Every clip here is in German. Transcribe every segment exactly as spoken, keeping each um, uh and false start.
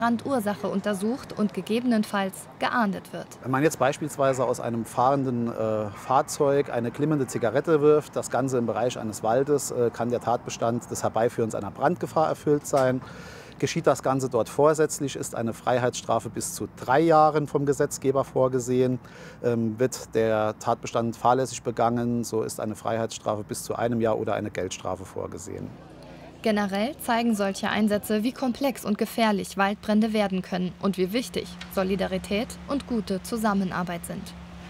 Brandursache untersucht und gegebenenfalls geahndet wird. Wenn man jetzt beispielsweise aus einem fahrenden äh, Fahrzeug eine glimmende Zigarette wirft, das Ganze im Bereich eines Waldes, äh, kann der Tatbestand des Herbeiführens einer Brandgefahr erfüllt sein. Geschieht das Ganze dort vorsätzlich, ist eine Freiheitsstrafe bis zu drei Jahren vom Gesetzgeber vorgesehen. Ähm, wird der Tatbestand fahrlässig begangen, so ist eine Freiheitsstrafe bis zu einem Jahr oder eine Geldstrafe vorgesehen. Generell zeigen solche Einsätze, wie komplex und gefährlich Waldbrände werden können und wie wichtig Solidarität und gute Zusammenarbeit sind.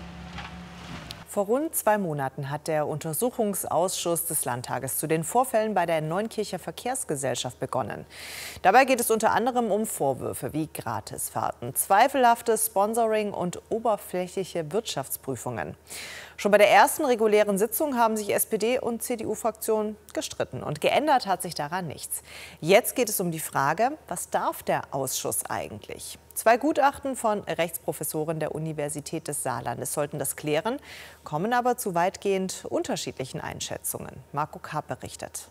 Vor rund zwei Monaten hat der Untersuchungsausschuss des Landtages zu den Vorfällen bei der Neunkircher Verkehrsgesellschaft begonnen. Dabei geht es unter anderem um Vorwürfe wie Gratisfahrten, zweifelhaftes Sponsoring und oberflächliche Wirtschaftsprüfungen. Schon bei der ersten regulären Sitzung haben sich S P D und C D U-Fraktionen gestritten und geändert hat sich daran nichts. Jetzt geht es um die Frage, was darf der Ausschuss eigentlich? Zwei Gutachten von Rechtsprofessoren der Universität des Saarlandes sollten das klären, kommen aber zu weitgehend unterschiedlichen Einschätzungen. Marco Karp berichtet.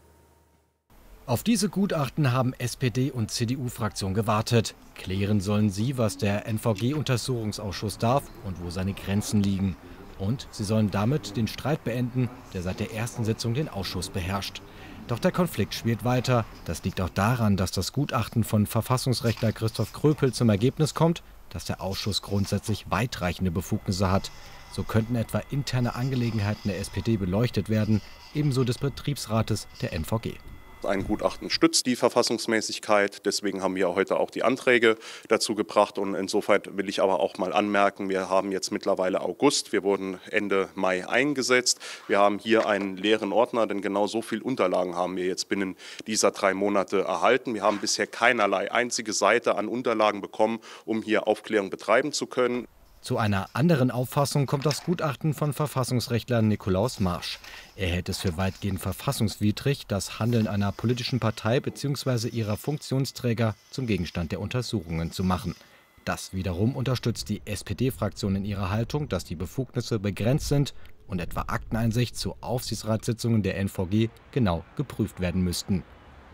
Auf diese Gutachten haben S P D und C D U-Fraktion gewartet. Klären sollen sie, was der N V G-Untersuchungsausschuss darf und wo seine Grenzen liegen. Und sie sollen damit den Streit beenden, der seit der ersten Sitzung den Ausschuss beherrscht. Doch der Konflikt schwelt weiter. Das liegt auch daran, dass das Gutachten von Verfassungsrechtler Christoph Kröpel zum Ergebnis kommt, dass der Ausschuss grundsätzlich weitreichende Befugnisse hat. So könnten etwa interne Angelegenheiten der S P D beleuchtet werden, ebenso des Betriebsrates der N V G. Ein Gutachten stützt die Verfassungsmäßigkeit. Deswegen haben wir heute auch die Anträge dazu gebracht. Und insofern will ich aber auch mal anmerken, wir haben jetzt mittlerweile August. Wir wurden Ende Mai eingesetzt. Wir haben hier einen leeren Ordner, denn genau so viele Unterlagen haben wir jetzt binnen dieser drei Monate erhalten. Wir haben bisher keinerlei einzige Seite an Unterlagen bekommen, um hier Aufklärung betreiben zu können. Zu einer anderen Auffassung kommt das Gutachten von Verfassungsrechtler Nikolaus Marsch. Er hält es für weitgehend verfassungswidrig, das Handeln einer politischen Partei bzw. ihrer Funktionsträger zum Gegenstand der Untersuchungen zu machen. Das wiederum unterstützt die S P D-Fraktion in ihrer Haltung, dass die Befugnisse begrenzt sind und etwa Akteneinsicht zu Aufsichtsratssitzungen der N V G genau geprüft werden müssten.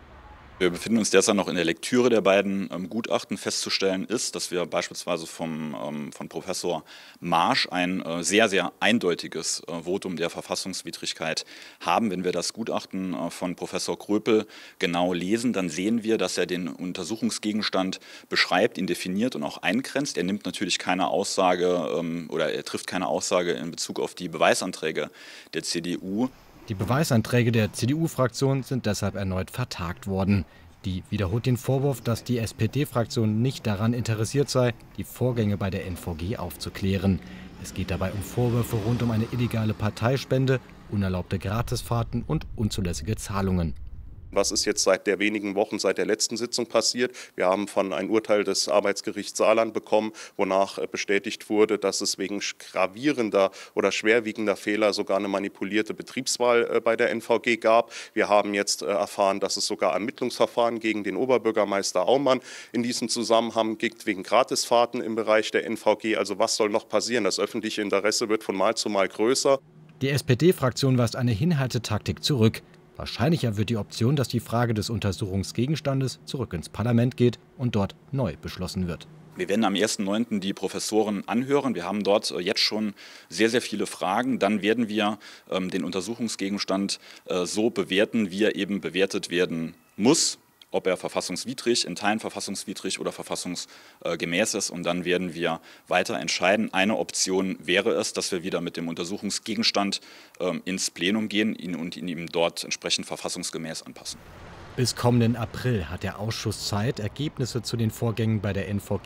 Wir befinden uns derzeit noch in der Lektüre der beiden ähm, Gutachten. Festzustellen ist, dass wir beispielsweise vom, ähm, von Professor Marsch ein äh, sehr, sehr eindeutiges äh, Votum der Verfassungswidrigkeit haben. Wenn wir das Gutachten äh, von Professor Kröpel genau lesen, dann sehen wir, dass er den Untersuchungsgegenstand beschreibt, ihn definiert und auch eingrenzt. Er nimmt natürlich keine Aussage ähm, oder er trifft keine Aussage in Bezug auf die Beweisanträge der C D U. Die Beweisanträge der C D U-Fraktion sind deshalb erneut vertagt worden. Die wiederholt den Vorwurf, dass die S P D-Fraktion nicht daran interessiert sei, die Vorgänge bei der N V G aufzuklären. Es geht dabei um Vorwürfe rund um eine illegale Parteispende, unerlaubte Gratisfahrten und unzulässige Zahlungen. Was ist jetzt seit der wenigen Wochen, seit der letzten Sitzung passiert? Wir haben von ein Urteil des Arbeitsgerichts Saarland bekommen, wonach bestätigt wurde, dass es wegen gravierender oder schwerwiegender Fehler sogar eine manipulierte Betriebswahl bei der N V G gab. Wir haben jetzt erfahren, dass es sogar Ermittlungsverfahren gegen den Oberbürgermeister Aumann in diesem Zusammenhang gibt, wegen Gratisfahrten im Bereich der N V G. Also was soll noch passieren? Das öffentliche Interesse wird von Mal zu Mal größer. Die S P D-Fraktion weist eine Hinhaltetaktik zurück. Wahrscheinlicher wird die Option, dass die Frage des Untersuchungsgegenstandes zurück ins Parlament geht und dort neu beschlossen wird. Wir werden am ersten neunten die Professoren anhören. Wir haben dort jetzt schon sehr, sehr viele Fragen. Dann werden wir ähm, den Untersuchungsgegenstand äh, so bewerten, wie er eben bewertet werden muss. Ob er verfassungswidrig, in Teilen verfassungswidrig oder verfassungsgemäß ist. Und dann werden wir weiter entscheiden. Eine Option wäre es, dass wir wieder mit dem Untersuchungsgegenstand ähm, ins Plenum gehen ihn und ihn ihm dort entsprechend verfassungsgemäß anpassen. Bis kommenden April hat der Ausschuss Zeit, Ergebnisse zu den Vorgängen bei der N V